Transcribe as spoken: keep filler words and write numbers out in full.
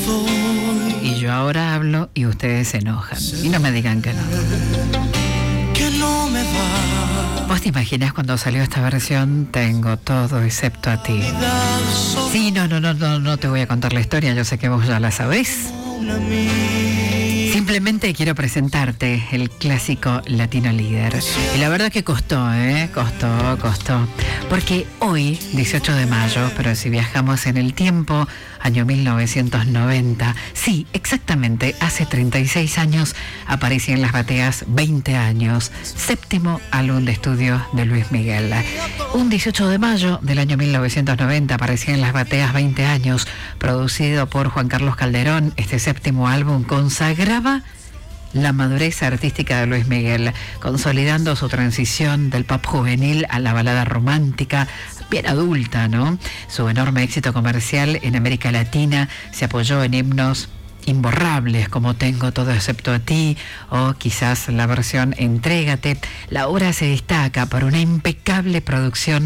Y yo ahora hablo y ustedes se enojan. Y no me digan que no. Que no me va. ¿Vos te imaginas cuando salió esta versión? Tengo todo excepto a ti. Sí, no, no, no, no, no te voy a contar la historia. Yo sé que vos ya la sabés. Simplemente quiero presentarte el clásico Latino Líder. Y la verdad que costó, ¿eh? Costó, costó. Porque hoy, dieciocho de mayo, pero si viajamos en el tiempo, año mil novecientos noventa, sí, exactamente, hace treinta y seis años, aparecía en las bateas veinte años, séptimo álbum de estudio de Luis Miguel. Un dieciocho de mayo del año mil novecientos noventa aparecía en las bateas veinte años, producido por Juan Carlos Calderón. Este séptimo álbum consagraba la madurez artística de Luis Miguel, consolidando su transición del pop juvenil a la balada romántica, bien adulta, ¿no? Su enorme éxito comercial en América Latina se apoyó en himnos imborrables como Tengo todo excepto a ti, o quizás la versión Entrégate. La obra se destaca por una impecable producción